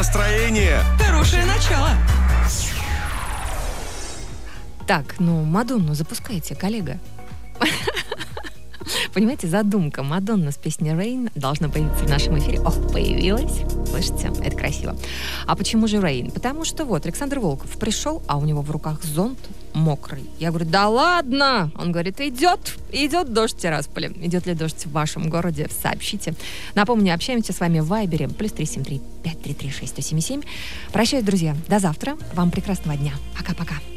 настроение. Хорошее начало. Так, Мадонну запускайте, коллега. Понимаете, задумка. Мадонна с песней «Rain» должна появиться в нашем эфире. Появилась. Слышите? Это красиво. А почему же «Rain»? Потому что Александр Волков пришел, а у него в руках зонт мокрый. Я говорю, да ладно! Он говорит, идет дождь в Тирасполе. Идет ли дождь в вашем городе? Сообщите. Напомню, общаемся с вами в Вайбере. +373 533 6177. Прощаюсь, друзья. До завтра. Вам прекрасного дня. Пока-пока.